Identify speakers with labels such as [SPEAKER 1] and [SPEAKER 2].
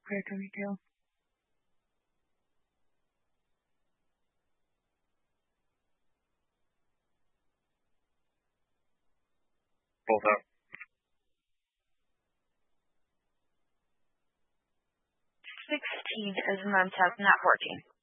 [SPEAKER 1] Puerto Rico.
[SPEAKER 2] Both up.
[SPEAKER 3] 16 is not working.